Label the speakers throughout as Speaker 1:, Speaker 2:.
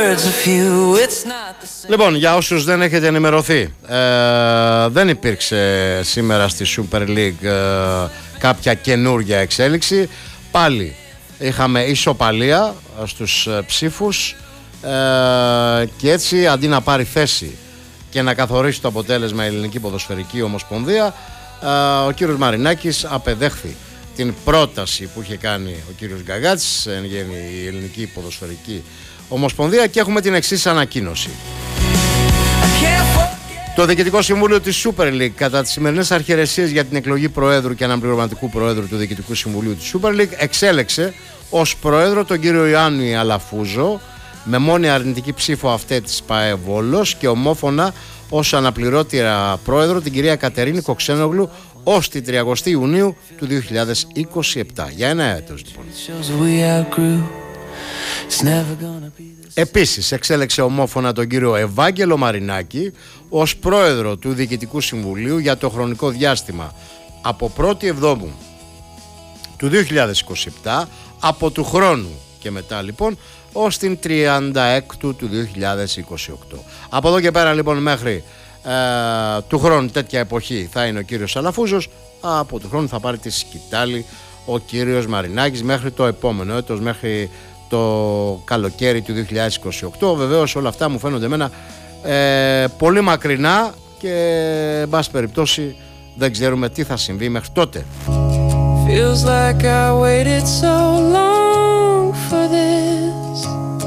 Speaker 1: Λοιπόν, για όσους δεν έχετε ενημερωθεί, δεν υπήρξε σήμερα στη Super League κάποια καινούργια εξέλιξη. Πάλι είχαμε ισοπαλία στους ψήφους και έτσι αντί να πάρει θέση και να καθορίσει το αποτέλεσμα η Ελληνική Ποδοσφαιρική Ομοσπονδία, ο κύριος Μαρινάκης απεδέχθη την πρόταση που είχε κάνει ο κύριος Γκαγάτης, εν γέννη η Ελληνική Ποδοσφαιρική Ομοσπονδία, και έχουμε την εξής ανακοίνωση. Το Διοικητικό Συμβούλιο της Super League, κατά τις σημερινές αρχιερεσίες για την εκλογή Προέδρου και αναπληρωματικού Προέδρου του Διοικητικού Συμβουλίου της Super League, εξέλεξε ως Πρόεδρο τον κύριο Ιωάννη Αλαφούζο, με μόνη αρνητική ψήφο αυτή της ΠΑΕ Βόλος, και ομόφωνα ως αναπληρώτηρα Πρόεδρο την κυρία Κατερίνη Κοξένογλου ως την 30 Ιουνίου του 2027. Για ένα έτος λοιπόν. Επίσης εξέλεξε ομόφωνα τον κύριο Ευάγγελο Μαρινάκη ως Πρόεδρο του Διοικητικού Συμβουλίου για το χρονικό διάστημα από 1η Εβδόμου του 2027, από του χρόνου και μετά λοιπόν, ως την 36ου του 2028. Από εδώ και πέρα λοιπόν μέχρι του χρόνου τέτοια εποχή θα είναι ο κύριος Αλαφούζος, από του χρόνου θα πάρει τη σκητάλη ο κύριος Μαρινάκης μέχρι το επόμενο έτος, μέχρι το καλοκαίρι του 2028. Βεβαίως όλα αυτά μου φαίνονται εμένα πολύ μακρινά και εν πάση περιπτώσει δεν ξέρουμε τι θα συμβεί μέχρι τότε. Feels like I waited so long for this.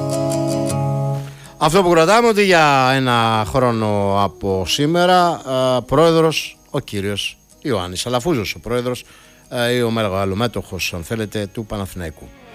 Speaker 1: Αυτό που κρατάμε ότι για ένα χρόνο από σήμερα πρόεδρος ο κύριος Ιωάννης Αλαφούζος, ο πρόεδρος ή ο μεγαλομέτωχος αν θέλετε του Παναθηναϊκού.